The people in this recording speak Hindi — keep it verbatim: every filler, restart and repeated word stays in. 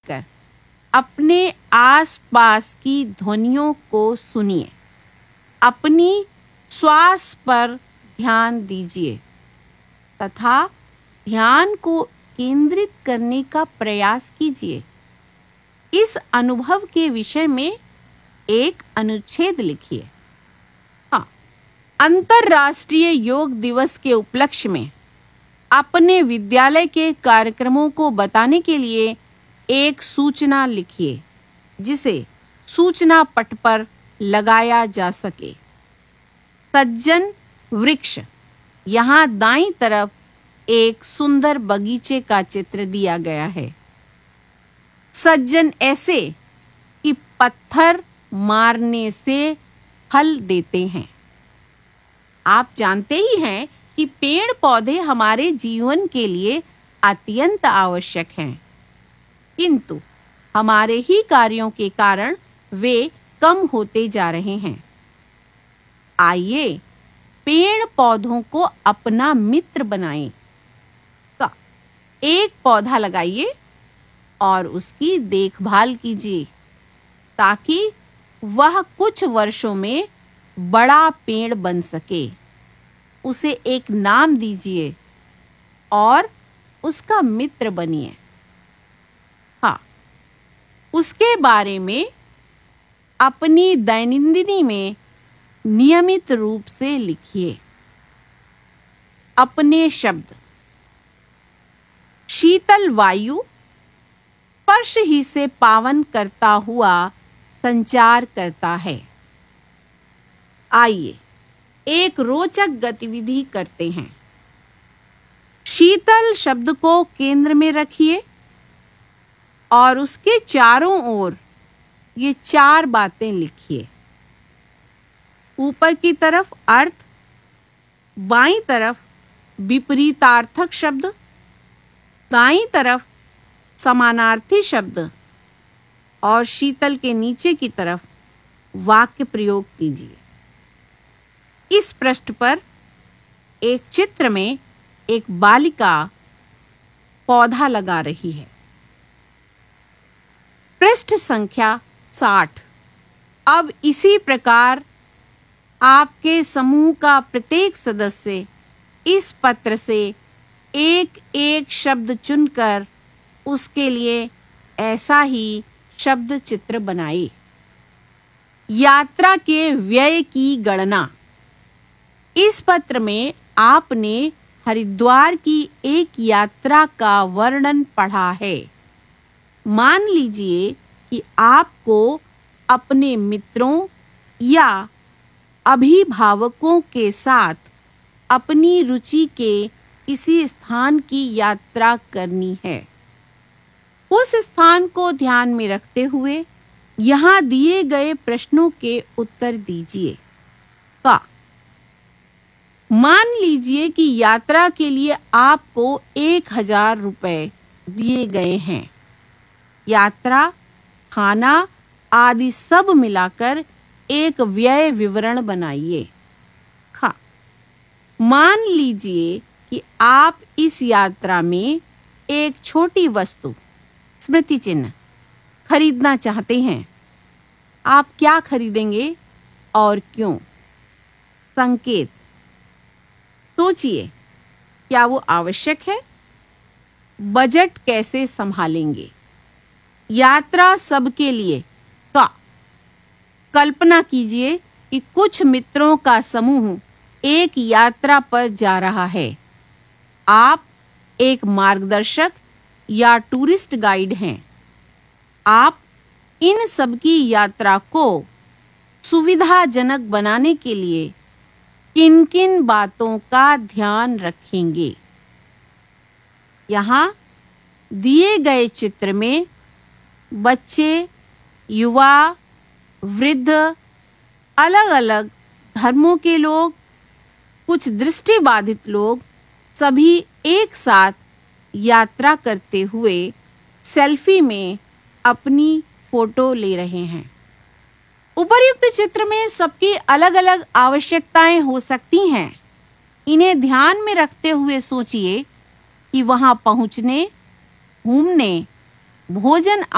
बैठकर अपने आसपास की ध्वनियों को सुनिए। अपनी श्वास पर ध्यान दीजिए तथा ध्यान को केंद्रित करने का प्रयास कीजिए। इस अनुभव के विषय में एक अनुच्छेद लिखिए। हाँ, अंतर्राष्ट्रीय योग दिवस के उपलक्ष्य में अपने विद्यालय के कार्यक्रमों को बताने के लिए एक सूचना लिखिए जिसे सूचना पट पर लगाया जा सके। सज्जन वृक्ष। यहाँ दाईं तरफ एक सुंदर बगीचे का चित्र दिया गया है। सज्जन ऐसे कि पत्थर मारने से फल देते हैं। आप जानते ही हैं कि पेड़ पौधे हमारे जीवन के लिए अत्यंत आवश्यक हैं, किंतु हमारे ही कार्यों के कारण वे कम होते जा रहे हैं। आइए पेड़ पौधों को अपना मित्र बनाएं। का एक पौधा लगाइए और उसकी देखभाल कीजिए ताकि वह कुछ वर्षों में बड़ा पेड़ बन सके। उसे एक नाम दीजिए और उसका मित्र बनिए। हाँ, उसके बारे में अपनी दैनंदिनी में नियमित रूप से लिखिए। अपने शब्द। शीतल वायु स्पर्श ही से पावन करता हुआ संचार करता है। आइए एक रोचक गतिविधि करते हैं। शीतल शब्द को केंद्र में रखिए और उसके चारों ओर ये चार बातें लिखिए। ऊपर की तरफ अर्थ, बाईं तरफ विपरीतार्थक शब्द, दाईं तरफ समानार्थी शब्द और शीतल के नीचे की तरफ वाक्य प्रयोग कीजिए। इस पृष्ठ पर एक चित्र में एक बालिका पौधा लगा रही है। पृष्ठ संख्या साठ। अब इसी प्रकार आपके समूह का प्रत्येक सदस्य इस पत्र से एक एक शब्द चुनकर उसके लिए ऐसा ही शब्द चित्र बनाए। यात्रा के व्यय की गणना। इस पत्र में आपने हरिद्वार की एक यात्रा का वर्णन पढ़ा है। मान लीजिए कि आपको अपने मित्रों या अभिभावकों के साथ अपनी रुचि के किसी स्थान की यात्रा करनी है। उस स्थान को ध्यान में रखते हुए यहाँ दिए गए प्रश्नों के उत्तर दीजिए। का मान लीजिए कि यात्रा के लिए आपको एक हजार रुपए दिए गए हैं। यात्रा, खाना आदि सब मिलाकर एक व्यय विवरण बनाइए। खा मान लीजिए कि आप इस यात्रा में एक छोटी वस्तु, स्मृति चिन्ह, खरीदना चाहते हैं। आप क्या खरीदेंगे और क्यों? संकेत। सोचिए, क्या वो आवश्यक है? बजट कैसे संभालेंगे? यात्रा सबके लिए। का कल्पना कीजिए कि कुछ मित्रों का समूह एक यात्रा पर जा रहा है। आप एक मार्गदर्शक या टूरिस्ट गाइड हैं। आप इन सबकी यात्रा को सुविधाजनक बनाने के लिए किन-किन बातों का ध्यान रखेंगे? यहाँ दिए गए चित्र में बच्चे, युवा, वृद्ध, अलग-अलग धर्मों के लोग, कुछ दृष्टिबाधित लोग सभी एक साथ यात्रा करते हुए सेल्फी में अपनी फोटो ले रहे हैं। उपर्युक्त चित्र में सबकी अलग-अलग आवश्यकताएं हो सकती हैं। इन्हें ध्यान में रखते हुए सोचिए कि वहां पहुंचने, घूमने, भोजन